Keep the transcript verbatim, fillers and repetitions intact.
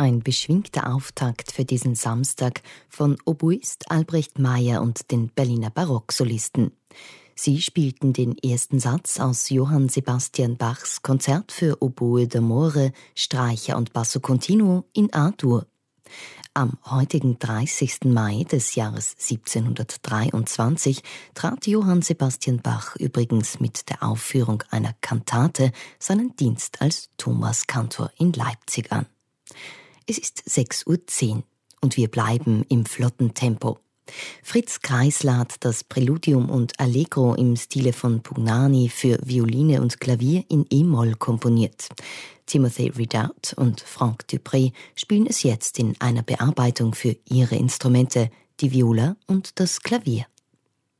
Ein beschwingter Auftakt für diesen Samstag von Oboist Albrecht Meyer und den Berliner Barocksolisten. Sie spielten den ersten Satz aus Johann Sebastian Bachs Konzert für Oboe d'amore, Streicher und Basso Continuo in A-Dur. Am heutigen dreißigsten Mai des Jahres siebzehnhundertdreiundzwanzig trat Johann Sebastian Bach übrigens mit der Aufführung einer Kantate seinen Dienst als Thomaskantor in Leipzig an. Es ist sechs Uhr zehn und wir bleiben im flotten Tempo. Fritz Kreisler hat das Präludium und Allegro im Stile von Pugnani für Violine und Klavier in E-Moll komponiert. Timothy Ridout und Franck Dupré spielen es jetzt in einer Bearbeitung für ihre Instrumente, die Viola und das Klavier.